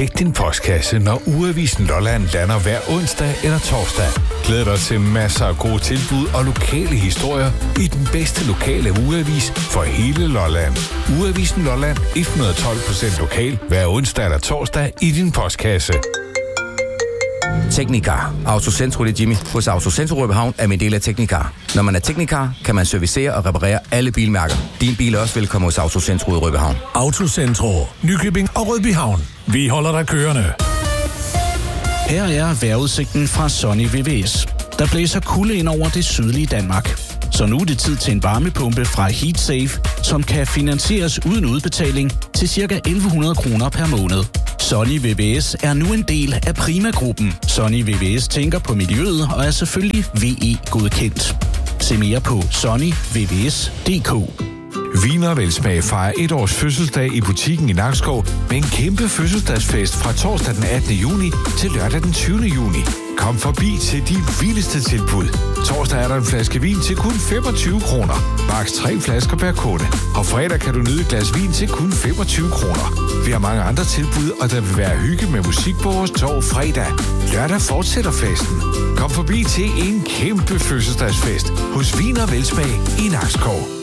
Tjek din postkasse, når Ugeavisen Lolland lander hver onsdag eller torsdag. Glæd dig til masser af gode tilbud og lokale historier i den bedste lokale ugeavis for hele Lolland. Ugeavisen Lolland, 112% lokal, hver onsdag eller torsdag i din postkasse. Teknikar. Autocentro det Jimmy. Hos Autocentro Rødbyhavn er min del af Teknikar. Når man er teknikar, kan man servicere og reparere alle bilmærker. Din bil er også velkommen hos Autocentro i Rødbyhavn. Autocentro, Nykøbing og Rødbyhavn. Vi holder dig kørende. Her er vejrudsigten fra Sunny VVS. Der blæser kulde ind over det sydlige Danmark. Så nu er det tid til en varmepumpe fra HeatSafe, som kan finansieres uden udbetaling til ca. 1.100 kroner per måned. Sunny VVS er nu en del af Prima-gruppen. Sunny VVS tænker på miljøet og er selvfølgelig VE-godkendt. Se mere på sunnyvvs.dk. Wiener Velsmag fejrer 1 års fødselsdag i butikken i Nakskov med en kæmpe fødselsdagsfest fra torsdag den 18. juni til lørdag den 20. juni. Kom forbi til de vildeste tilbud. Torsdag er der en flaske vin til kun 25 kroner. Maks 3 flasker per kunde. Og fredag kan du nyde et glas vin til kun 25 kroner. Vi har mange andre tilbud, og der vil være hygge med musik på vores torv fredag. Lørdag fortsætter festen. Kom forbi til en kæmpe fødselsdagsfest hos Wiener Velsmag i Nakskov.